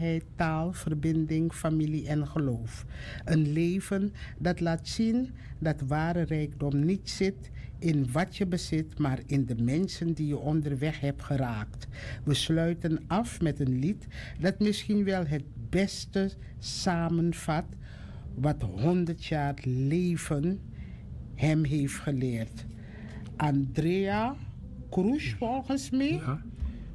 waarheid, taal, verbinding, familie en geloof. Een leven dat laat zien dat ware rijkdom niet zit in wat je bezit, maar in de mensen die je onderweg hebt geraakt. We sluiten af met een lied dat misschien wel het beste samenvat wat 100 jaar leven hem heeft geleerd. Andrea Cruz volgens mij. Ja.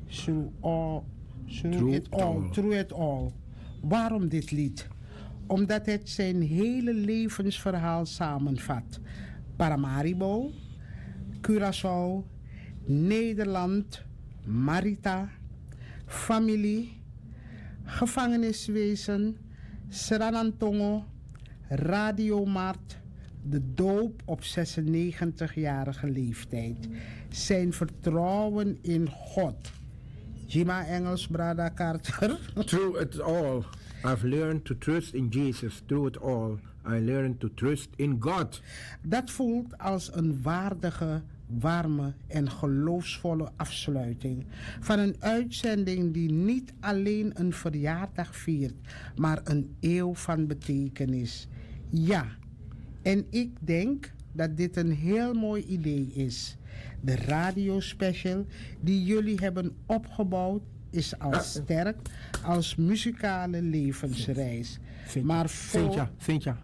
Through it all. Waarom dit lied? Omdat het zijn hele levensverhaal samenvat. Paramaribo, Curaçao, Nederland, Marita, familie, gevangeniswezen, Seranantongo, Radiomarkt, de doop op 96-jarige leeftijd. Zijn vertrouwen in God. Jima Engels, Brada Carter. Through it all, I've learned to trust in Jesus. Through it all, I learned to trust in God. Dat voelt als een waardige, warme en geloofsvolle afsluiting van een uitzending die niet alleen een verjaardag viert, maar een eeuw van betekenis. Ja, en ik denk dat dit een heel mooi idee is. De radiospecial die jullie hebben opgebouwd is als sterk als muzikale levensreis. Maar voor... Cynthia.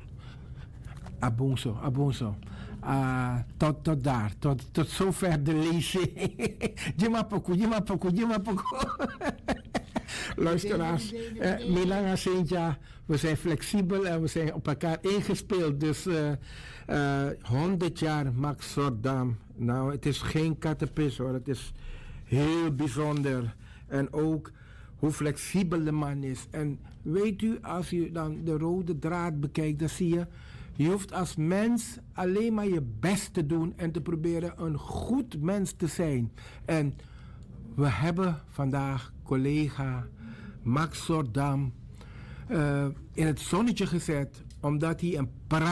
Abonso. Tot daar. Tot zover de lezing. Jima poku. Luisteraars, Milanga Cynthia, we zijn flexibel en we zijn op elkaar ingespeeld. Dus 100 jaar Max Sordam. Nou, het is geen kattenpis hoor. Het is heel bijzonder. En ook hoe flexibel de man is. En weet u, als u dan de rode draad bekijkt, dan zie je... Je hoeft als mens alleen maar je best te doen en te proberen een goed mens te zijn. En we hebben vandaag collega Max Sordam in het zonnetje gezet, omdat hij een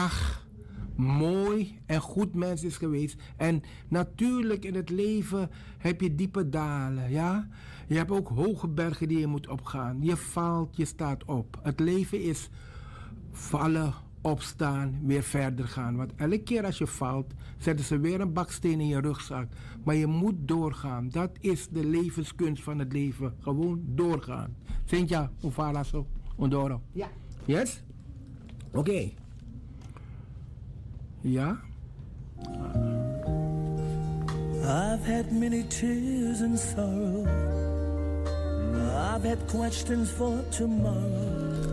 mooi en goed mens is geweest. En natuurlijk in het leven heb je diepe dalen, ja. Je hebt ook hoge bergen die je moet opgaan. Je valt, je staat op. Het leven is vallen, opstaan, weer verder gaan. Want elke keer als je valt, zetten ze weer een baksteen in je rugzak. Maar je moet doorgaan. Dat is de levenskunst van het leven. Gewoon doorgaan. Cynthia, hoe vaar zo? Ondoro? Ja. Yes? Oké. Ja? I've had many tears and sorrow. I've had questions for tomorrow.